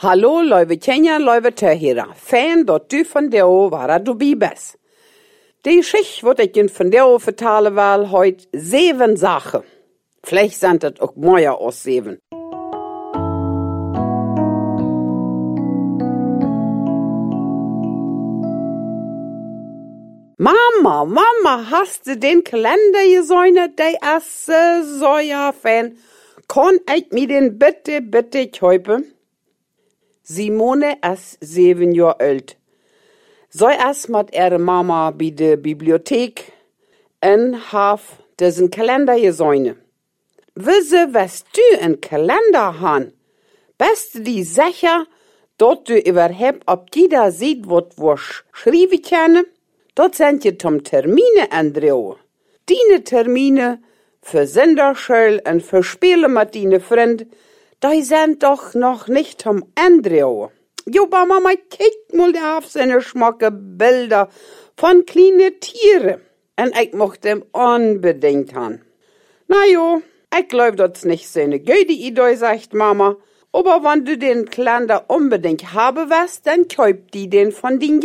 Hallo, lieve Tjenja, lieve Terhera. Fijn dat du van jou waar du bij bent. Die Schicht, wat ik in van jou vertalen wil, heute 7 Sachen. Vielleicht sind das auch mehr als 7. Mama, hast du den Kalender gesehen? Der ist so ja fan. Kann ich mir den bitte kaufen? Simone ist 7 Jahre alt. So erst mit ihrer Mama bei der Bibliothek und haf diesen Kalender gesehen. Wisse, was du einen Kalender han? Bist du dir sicher, dass du überhaupt ob jeder sieht, was wir schreiben können? Dort sind ja zum Termine, Andrea. Deine Termine für Senderschule und für Spiele mit deinen Freunden, die sind doch noch nicht zum Andrea. Jo, aber Mama, kick mal auf seine schmacke Bilder von kleinen Tieren. Und ich mochte ihm unbedingt haben. Na jo, ich glaub, das nicht so eine gute Idee, sagt Mama. Aber wenn du den Kalender unbedingt haben willst, dann kauf die den von den